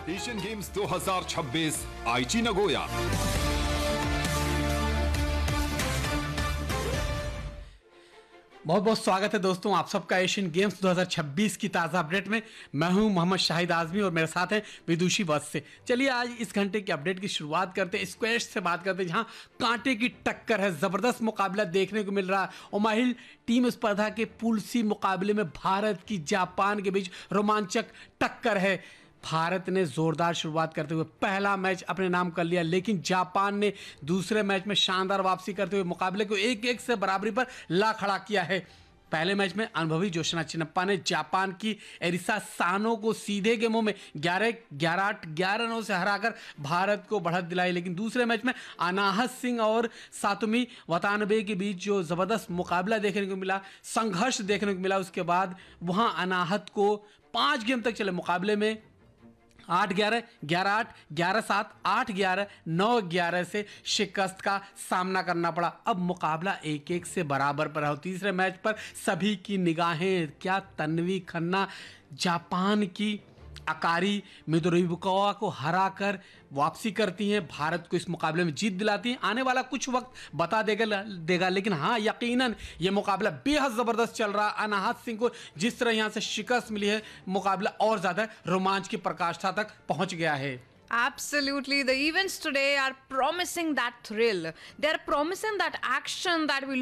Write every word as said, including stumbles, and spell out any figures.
Asian games दो हज़ार छब्बीस आईची नगोया। बहुत बहुत स्वागत है दोस्तों आप सबका एशियन गेम्स दो हज़ार छब्बीस की ताज़ा अपडेट में। मैं हूं मोहम्मद शाहिद आजमी और मेरे साथ हैं विदुषी बस से। चलिए आज इस घंटे की अपडेट की शुरुआत करते हैं स्क्वैश से बात करते हैं, जहां कांटे की टक्कर है, ज़बरदस्त मुकाबला देखने को मिल रहा है। ओमाहिल टीम स्पर्धा के पूल सी मुकाबले में भारत की जापान के बीच रोमांचक टक्कर है। भारत ने जोरदार शुरुआत करते हुए पहला मैच अपने नाम कर लिया, लेकिन जापान ने दूसरे मैच में शानदार वापसी करते हुए मुकाबले को एक एक से बराबरी पर ला खड़ा किया है। पहले मैच में अनुभवी जोशना चिन्नप्पा ने जापान की एरिसा सानो को सीधे गेमों में ग्यारह ग्यारह आठ ग्यारह रनों से हराकर भारत को बढ़त दिलाई, लेकिन दूसरे मैच में अनाहत सिंह और सातोमी वतानबे के बीच जो ज़बरदस्त मुकाबला देखने को मिला, संघर्ष देखने को मिला, उसके बाद वहां अनाहत को पाँच गेम तक चले मुकाबले में आठ ग्यारह ग्यारह आठ ग्यारह सात आठ ग्यारह नौ ग्यारह से शिकस्त का सामना करना पड़ा। अब मुकाबला एक एक से बराबर पर है। तीसरे मैच पर सभी की निगाहें क्या तन्वी खन्ना जापान की अकारी मिदोरिबुकावा को हराकर वापसी करती हैं, भारत को इस मुकाबले में जीत दिलाती हैं। आने वाला कुछ वक्त बता देगा देगा लेकिन हाँ यकीनन ये मुकाबला बेहद ज़बरदस्त चल रहा है। अनाहत सिंह को जिस तरह यहाँ से शिकस्त मिली है, मुकाबला और ज़्यादा रोमांच की प्रकाष्ठा तक पहुँच गया है। Absolutely. The events today are promising that thrill. They're promising that action that we